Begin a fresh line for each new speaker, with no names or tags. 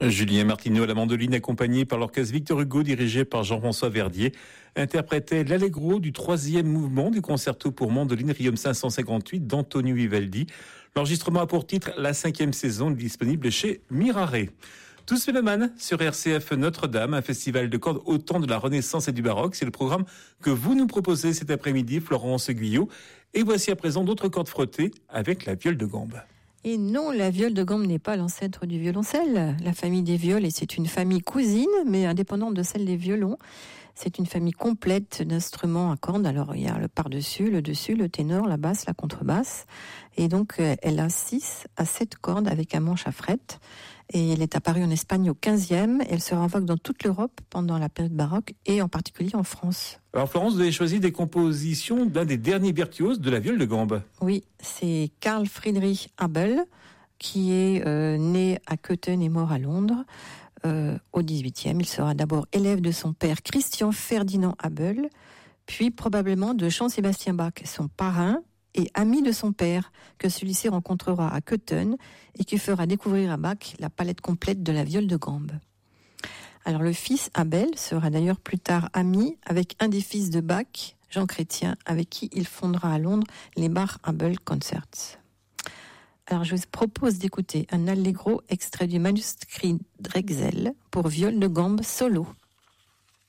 Julien Martineau à la mandoline, accompagné par l'orchestre Victor Hugo, dirigé par Jean-François Verdier, interprétait l'Allegro du 3e mouvement du concerto pour mandoline Riom 558 d'Antonio Vivaldi. L'enregistrement a pour titre La 5e saison, disponible chez Mirare. Tous mélomanes sur RCF Notre-Dame, un festival de cordes au temps de la Renaissance et du baroque. C'est le programme que vous nous proposez cet après-midi, Florence Guyot. Et voici à présent d'autres cordes frottées avec la viole de gambe.
Et non, la viole de gambe n'est pas l'ancêtre du violoncelle. La famille des violes, et c'est une famille cousine, mais indépendante de celle des violons. C'est une famille complète d'instruments à cordes. Alors, il y a le par-dessus, le dessus, le ténor, la basse, la contrebasse. Et donc, elle a 6 à 7 cordes avec un manche à frettes. Et elle est apparue en Espagne au 15e. Elle sera en vogue dans toute l'Europe pendant la période baroque et en particulier en France.
Alors Florence, vous avez choisi des compositions d'un des derniers virtuoses de la viole de gambe.
Oui, c'est Carl Friedrich Abel, qui est né à Köthen et mort à Londres au 18e. Il sera d'abord élève de son père Christian Ferdinand Abel, puis probablement de Jean-Sébastien Bach, son parrain, et ami de son père, que celui-ci rencontrera à Köthen et qui fera découvrir à Bach la palette complète de la viole de gambe. Alors le fils Abel sera d'ailleurs plus tard ami avec un des fils de Bach, Jean Chrétien, avec qui il fondera à Londres les Bach-Abel Concerts. Alors je vous propose d'écouter un allegro extrait du manuscrit Drexel pour viole de gambe solo.